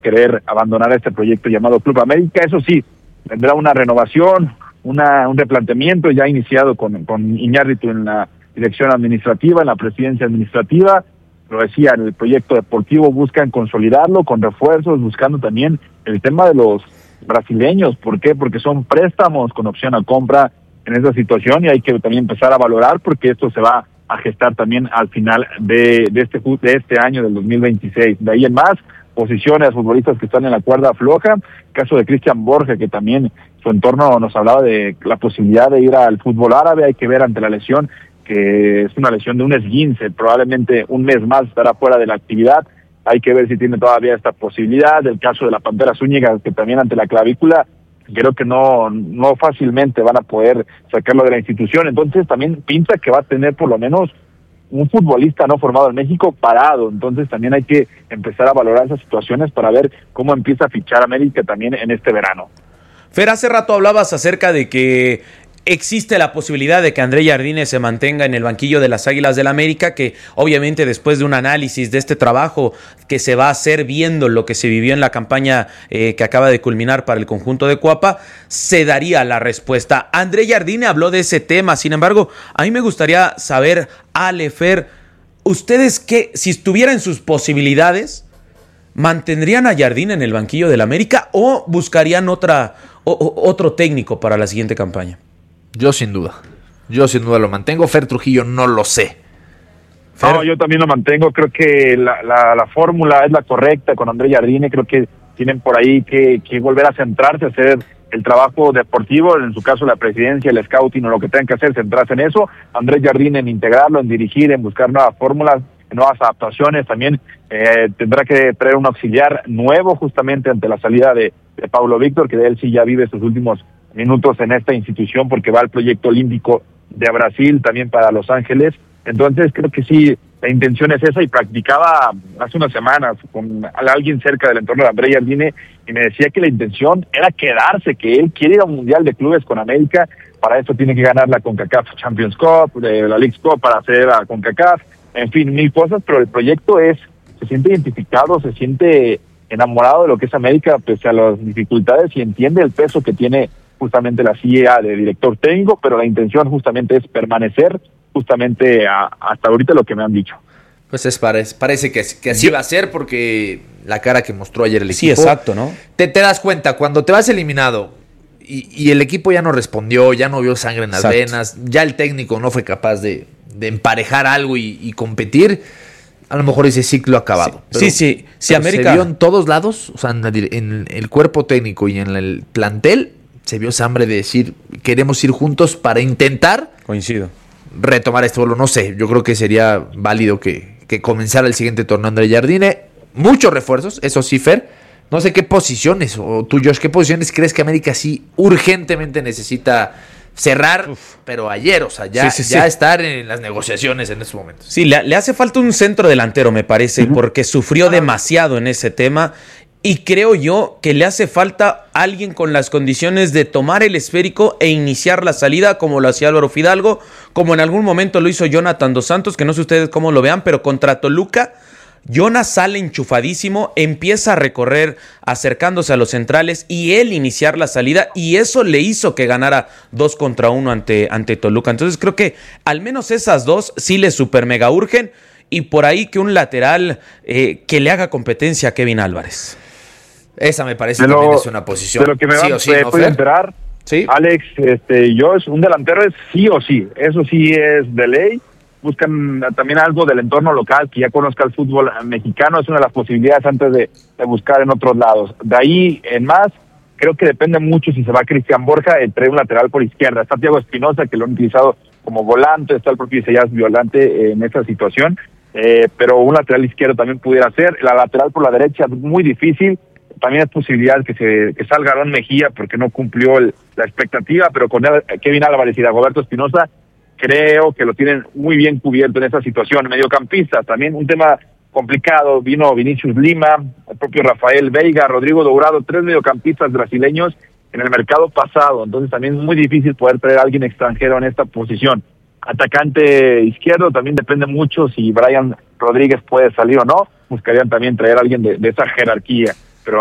querer abandonar este proyecto llamado Club América. Eso sí, tendrá una renovación, un replanteamiento ya iniciado con Iñárritu en la dirección administrativa, en la presidencia administrativa. Lo decía, en el proyecto deportivo buscan consolidarlo con refuerzos, buscando también el tema de los brasileños. ¿Por qué? Porque son préstamos con opción a compra en esa situación, y hay que también empezar a valorar, porque esto se va a gestar también al final de este año, del 2026. De ahí en más, posiciones, futbolistas que están en la cuerda floja. Caso de Cristian Borja, que también su entorno nos hablaba de la posibilidad de ir al fútbol árabe. Hay que ver ante la lesión, que es una lesión de un esguince, probablemente un mes más estará fuera de la actividad. Hay que ver si tiene todavía esta posibilidad. El caso de la Pantera Zúñiga, que también ante la clavícula, creo que no fácilmente van a poder sacarlo de la institución. Entonces también pinta que va a tener por lo menos un futbolista no formado en México parado. Entonces también hay que empezar a valorar esas situaciones para ver cómo empieza a fichar América también en este verano. Fer, hace rato hablabas acerca de que existe la posibilidad de que André Jardine se mantenga en el banquillo de las Águilas del América, que obviamente después de un análisis de este trabajo que se va a hacer viendo lo que se vivió en la campaña que acaba de culminar para el conjunto de Cuapa, se daría la respuesta. André Jardine habló de ese tema. Sin embargo, a mí me gustaría saber, Ale, Fer, ¿ustedes qué, si estuviera en sus posibilidades, mantendrían a Jardine en el banquillo del América o buscarían otro técnico para la siguiente campaña? Yo sin duda lo mantengo. Fer Trujillo no lo sé. Fer. No, yo también lo mantengo. Creo que la fórmula es la correcta con André Jardine. Creo que tienen por ahí que volver a centrarse, a hacer el trabajo deportivo, en su caso la presidencia, el scouting o lo que tengan que hacer, centrarse en eso. André Jardine en integrarlo, en dirigir, en buscar nuevas fórmulas, nuevas adaptaciones. También tendrá que traer un auxiliar nuevo justamente ante la salida de Paulo Víctor, que de él sí ya vive sus últimos minutos en esta institución, porque va al proyecto olímpico de Brasil, también para Los Ángeles. Entonces creo que sí, la intención es esa, y practicaba hace unas semanas con alguien cerca del entorno de André Jardine, y me decía que la intención era quedarse, que él quiere ir a un Mundial de Clubes con América. Para eso tiene que ganar la CONCACAF Champions Cup, la Leagues Cup para hacer a CONCACAF, en fin, mil cosas, pero el proyecto se siente identificado, se siente enamorado de lo que es América, pese a las dificultades, y entiende el peso que tiene justamente la silla de director técnico, pero la intención justamente es permanecer justamente hasta ahorita, lo que me han dicho. Pues parece que así va a ser, porque la cara que mostró ayer el equipo. Sí, exacto, ¿no? Te das cuenta, cuando te vas eliminado y el equipo ya no respondió, ya no vio sangre en las venas, ya el técnico no fue capaz de emparejar algo y competir, a lo mejor ese ciclo acabado. Sí, América se vio en todos lados, o sea, en el cuerpo técnico y en el plantel, se vio esa hambre de decir, queremos ir juntos para intentar retomar este vuelo. No sé, yo creo que sería válido que comenzara el siguiente torneo André Jardine. Muchos refuerzos, eso sí, Fer. No sé qué posiciones, o tú, Josh, ¿qué posiciones crees que América sí urgentemente necesita cerrar? Pero ayer, o sea, ya estar en las negociaciones en estos momentos. Sí, le hace falta un centro delantero, me parece, porque sufrió demasiado en ese tema. Y creo yo que le hace falta alguien con las condiciones de tomar el esférico e iniciar la salida, como lo hacía Álvaro Fidalgo, como en algún momento lo hizo Jonathan Dos Santos, que no sé ustedes cómo lo vean, pero contra Toluca, Jonas sale enchufadísimo, empieza a recorrer acercándose a los centrales y él iniciar la salida, y eso le hizo que ganara 2-1 ante Toluca. Entonces creo que al menos esas dos sí le super mega urgen, y por ahí que un lateral que le haga competencia a Kevin Álvarez. Esa me parece también es una posición. De lo que me puede enterar, ¿sí? Alex, un delantero es sí o sí, eso sí es de ley. Buscan también algo del entorno local, que ya conozca el fútbol mexicano, es una de las posibilidades antes de buscar en otros lados. De ahí en más, creo que depende mucho si se va Cristian Borja, trae un lateral por izquierda. Está Thiago Espinosa, que lo han utilizado como volante, está el propio Isaías Violante en esta situación, pero un lateral izquierdo también pudiera ser. La lateral por la derecha, muy difícil. También es posibilidad que salga Aaron Mejía, porque no cumplió la expectativa, pero con Kevin Álvarez y Dagoberto Espinosa, creo que lo tienen muy bien cubierto en esta situación. Mediocampistas, también un tema complicado. Vino Vinicius Lima, el propio Rafael Veiga, Rodrigo Dourado, 3 mediocampistas brasileños en el mercado pasado. Entonces también es muy difícil poder traer a alguien extranjero en esta posición. Atacante izquierdo, también depende mucho si Brian Rodríguez puede salir o no. Buscarían también traer a alguien de esa jerarquía.